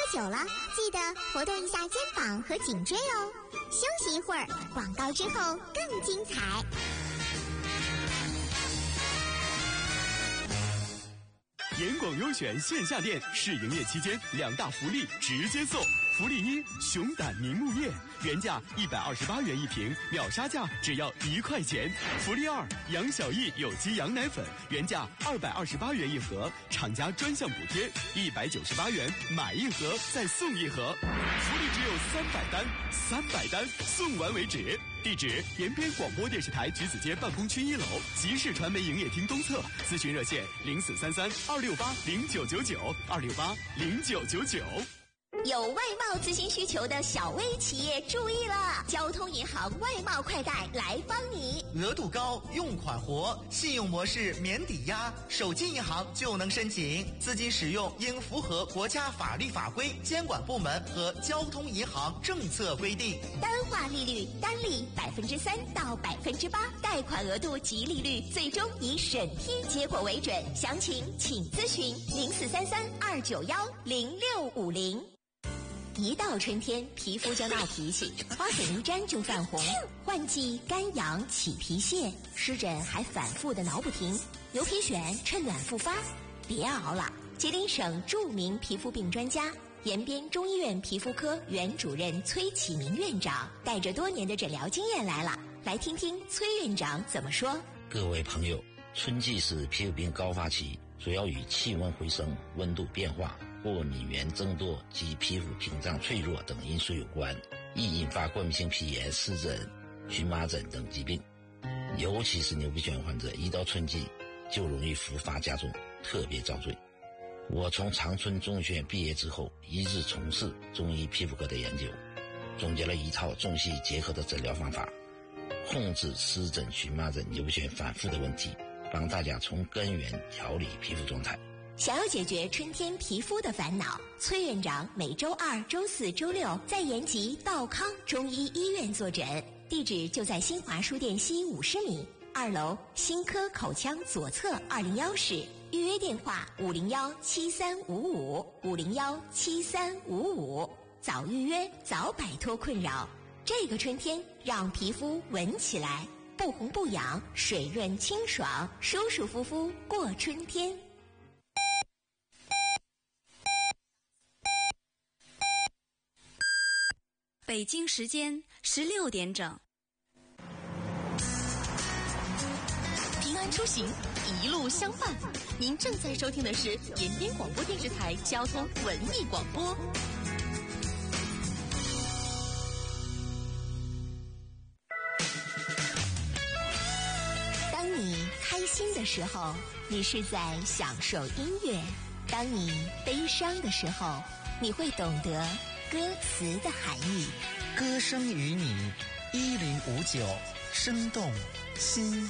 久了，记得活动一下肩膀和颈椎哦。休息一会儿，广告之后更精彩。 严广优选线下店试营业期间2大福利直接送。福利1：熊胆凝目液，原价128元一瓶，秒杀价只要1块钱。福利2：杨小艺有机羊奶粉，原价228元一盒，厂家专项补贴198元，买一盒再送一盒。福利只有300单送完为止。地址：延边广播电视台橘子街办公区1楼，集市传媒营业厅东侧。咨询热线：0433-268-0999，268-0999。 有外贸咨询需求的小微企业注意了，交通银行外贸快贷来帮你。 额度高，用款活，信用模式免抵押，手机银行就能申请。资金使用应符合国家法律法规、监管部门和交通银行政策规定。 单化利率单利3%到8%，贷款额度及利率最终以审批结果为准。详情请咨询0433-291-0650。一到春天，皮肤就闹脾气，花粉一沾就泛红，换季干痒起皮屑，湿疹还反复的挠不停，牛皮癣趁暖复发。别熬了，吉林省著名皮肤病专家、延边中医院皮肤科原主任崔启明院长带着多年的诊疗经验来了，来听听崔院长怎么说。 各位朋友，春季是皮肤病高发期，主要与气温回升、温度变化、过敏源增多及皮肤屏障脆弱等因素有关，易引发过敏性皮炎、湿疹、荨麻疹等疾病。尤其是牛皮癣患者，一到春季就容易复发加重，特别遭罪。我从长春中医学院毕业之后，一直从事中医皮肤科的研究，总结了一套中西医结合的诊疗方法，控制湿疹、荨麻疹、牛皮癣反复的问题，帮大家从根源调理皮肤状态。 想要解决春天皮肤的烦恼，崔院长每周2、周4、周6在延吉道康中医医院坐诊，地址就在新华书店西50米2楼新科口腔左侧201室，预约电话501-7355，501-7355，早预约早摆脱困扰。这个春天让皮肤闻起来不红不痒，水润清爽，舒舒服服过春天。 北京时间16点整。 平安出行，一路相伴。您正在收听的是延边广播电视台交通文艺广播。 当你开心的时候，你是在享受音乐；当你悲伤的时候，你会懂得歌词的含义。 歌声与你1059，生动心